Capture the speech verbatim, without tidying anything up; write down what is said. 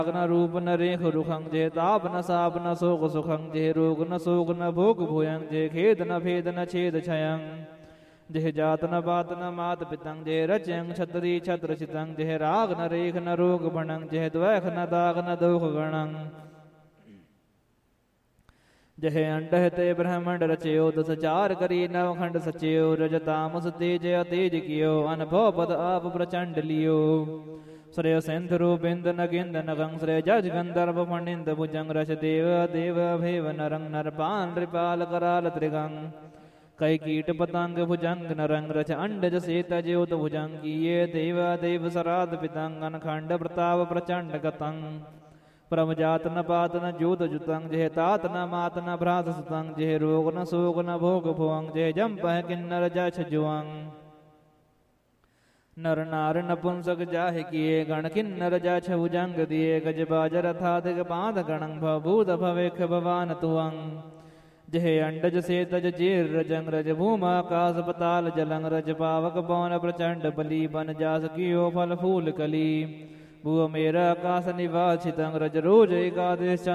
न रूप न रेख रुखं जे ताप न साप न शोक सुखं जे रोग न शोक न भोग भूयं जे खेद न भेद न छेद क्षयं जेह जात न बात न मात पितं जे रचयं छतरी छत्र चितं जेह राग न रेख न रोग भणं जेह द्वैख न दाग न दोख गणं जह अंडह ते ब्रह्मंड रचयो दस चार करी नवखंड सचयो रजतामस तेज अतेज कियो अनुभव पद आप प्रचंड लियो श्रेय सिंध रूपिंद नगिंद नगं श्रेय जज गंधर्व फणिंद भुजंग रच देव देव भेव नरंग नरपाल नृपाल कराल त्रिगंग कई कीट पतंग भुजंग नरंग रच अंडज सेत ज्योत भुजंग किए देव देव सराद पितंग अनखंड प्रताप प्रचंड गतंग परम जात न पात न ज्योत जुतंग जेह तात न मात न भ्रात सुतंग जेह रोग न शोक न भोग भुवंग जेह जम्पह किन्नर जछ जुवंग नर नार नपुंसक जाहि किए गण किन्नर जछ भुजंग दिए गज बाजर थादिग पाद गणंग भवभूत भवेख भवान तुअंग जेह अंडज से तज जीर रजंग रज भूम आकाश पताल जलंग रज पावक पवन प्रचंड बली बन जास कियो फल फूल कली भुव मेरा आकाश निवास छितंग रज रोज एकादेश